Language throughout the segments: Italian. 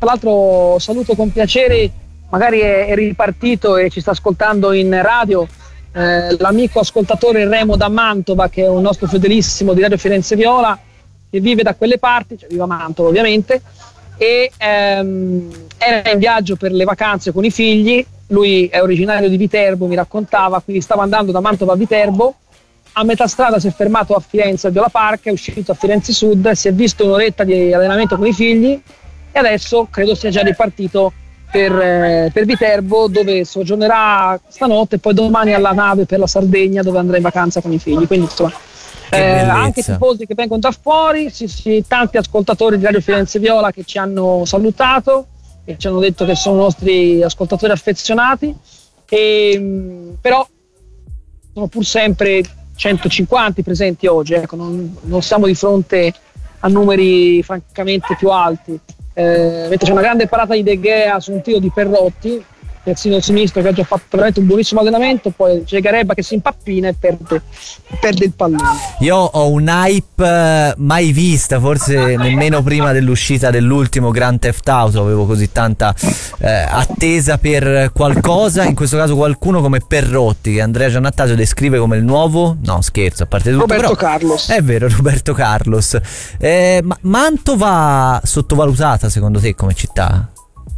tra l'altro saluto con piacere, magari è ripartito e ci sta ascoltando in radio, l'amico ascoltatore Remo da Mantova, che è un nostro fedelissimo di Radio Firenze Viola, che vive da quelle parti, cioè vive a Mantova ovviamente, e era in viaggio per le vacanze con i figli. Lui è originario di Viterbo, mi raccontava, quindi stava andando da Mantova a Viterbo, a metà strada si è fermato a Firenze al Viola Park, è uscito a Firenze Sud, si è visto un'oretta di allenamento con i figli e adesso credo sia già ripartito per Viterbo, dove soggiornerà stanotte e poi domani alla nave per la Sardegna, dove andrà in vacanza con i figli. Quindi insomma, anche tifosi che vengono da fuori, tanti ascoltatori di Radio Firenze Viola che ci hanno salutato e ci hanno detto che sono nostri ascoltatori affezionati, però sono pur sempre 150 presenti oggi, ecco, non siamo di fronte a numeri francamente più alti. Mentre c'è una grande parata di De Gea su un tiro di Perrotti, terzino sinistro, che ha già fatto veramente un buonissimo allenamento, poi c'è Garebba che si impappina e perde il pallone. Io ho un hype mai vista, forse nemmeno prima dell'uscita dell'ultimo Grand Theft Auto avevo così tanta attesa per qualcosa, in questo caso qualcuno come Perrotti, che Andrea Giannattasio descrive come il nuovo, no scherzo, a parte tutto, Roberto però, Carlos. è vero, Roberto Carlos. Mantova sottovalutata secondo te come città?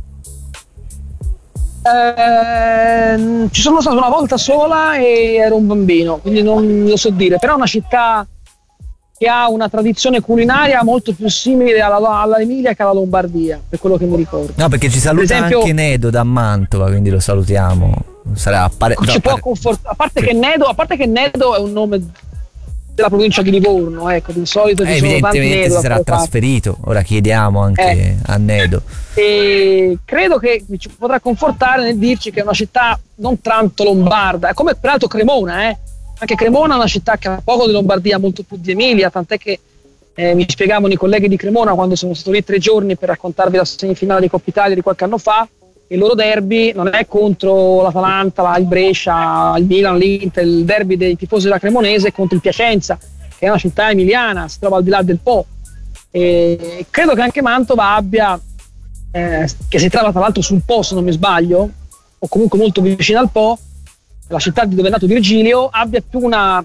Ci sono stato una volta sola e ero un bambino, quindi non lo so dire, però è una città che ha una tradizione culinaria molto più simile alla Emilia che alla Lombardia, per quello che mi ricordo. No, perché ci saluta esempio, anche Nedo da Mantova, quindi lo salutiamo. Sarà a parte che Nedo è un nome della provincia di Livorno, ecco, di solito ci sono tanti evidentemente si sarà trasferito, ora chiediamo anche a Nedo. E credo che ci potrà confortare nel dirci che è una città non tanto lombarda, è come peraltro Cremona, anche Cremona è una città che ha poco di Lombardia, molto più di Emilia, tant'è che mi spiegavano i colleghi di Cremona quando sono stato lì 3 giorni per raccontarvi la semifinale di Coppa Italia di qualche anno fa. Il loro derby non è contro l'Atalanta, il Brescia, il Milan, l'Inter, il derby dei tifosi della Cremonese è contro il Piacenza, che è una città emiliana, si trova al di là del Po. E credo che anche Mantova abbia, che si trova tra l'altro sul Po se non mi sbaglio, o comunque molto vicino al Po, la città di dove è nato Virgilio, abbia più una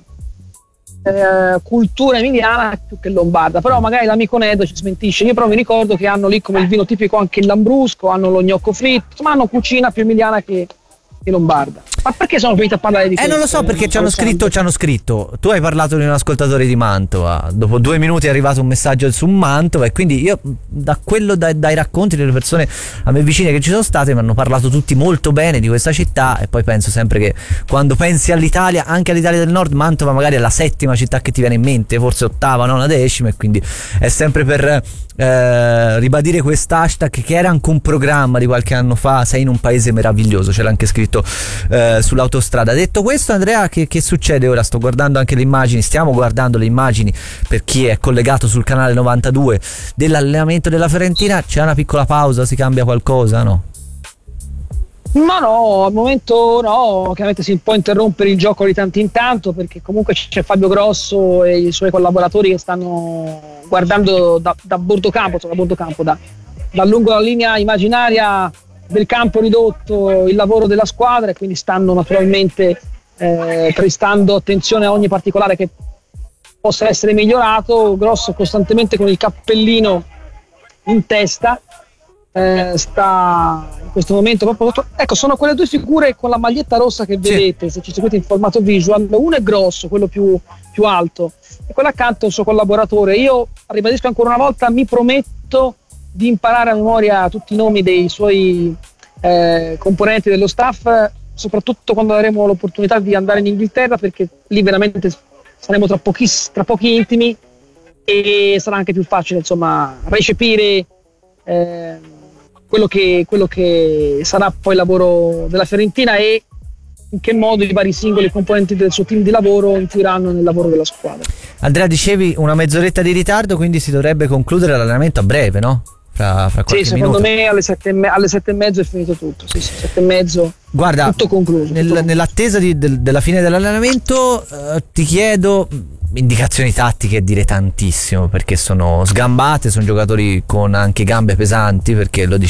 cultura emiliana più che lombarda, però magari l'amico Nedo ci smentisce. Io però mi ricordo che hanno lì come il vino tipico anche il lambrusco, hanno lo gnocco fritto, ma hanno cucina più emiliana che lombarda. Ma perché sono finito a parlare di questo? Non lo so, perché ci hanno scritto. Tu hai parlato di un ascoltatore di Mantova. Dopo 2 minuti è arrivato un messaggio su Mantova e quindi io dai racconti delle persone a me vicine che ci sono state mi hanno parlato tutti molto bene di questa città, e poi penso sempre che quando pensi all'Italia, anche all'Italia del Nord, Mantova magari è la 7ª città che ti viene in mente, forse 8ª, 9ª, 10ª, e quindi è sempre per ribadire quest'hashtag che era anche un programma di qualche anno fa, sei in un paese meraviglioso, c'era anche scritto sull'autostrada. Detto questo, Andrea, che succede ora? Stiamo guardando le immagini per chi è collegato sul canale 92 dell'allenamento della Fiorentina. C'è una piccola pausa, si cambia qualcosa, no? Ma no, al momento no, chiaramente si può interrompere il gioco di tanto in tanto, perché comunque c'è Fabio Grosso e i suoi collaboratori che stanno guardando da bordo campo, da lungo la linea immaginaria del campo ridotto il lavoro della squadra, e quindi stanno naturalmente prestando attenzione a ogni particolare che possa essere migliorato. Grosso costantemente con il cappellino in testa, sta in questo momento proprio, ecco, sono quelle 2 figure con la maglietta rossa che vedete, se ci seguite in formato visual. Uno è Grosso, quello più alto, e quello accanto è il suo collaboratore. Io ribadisco ancora una volta, mi prometto di imparare a memoria tutti i nomi dei suoi componenti dello staff, soprattutto quando avremo l'opportunità di andare in Inghilterra, perché lì veramente saremo tra pochi intimi e sarà anche più facile, insomma, recepire quello che sarà poi il lavoro della Fiorentina e in che modo i vari singoli componenti del suo team di lavoro influiranno nel lavoro della squadra. Andrea, dicevi una mezz'oretta di ritardo, quindi si dovrebbe concludere l'allenamento a breve, no? Fra qualche secondo minuto. Me alle 7:30 è finito tutto. 7:30. Guarda, tutto concluso. Nell'attesa della fine dell'allenamento ti chiedo indicazioni tattiche, dire tantissimo, perché sono sgambate, sono giocatori con anche gambe pesanti, perché lo